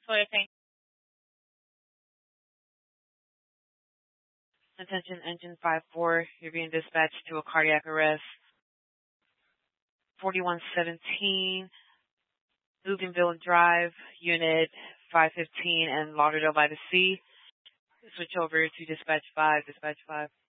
Toyota Tank. Attention, engine 5-4, you're being dispatched to a cardiac arrest. 4117, Bougainville Drive, Unit 515 and Lauderdale by the Sea. Switch over to Dispatch 5, Dispatch 5.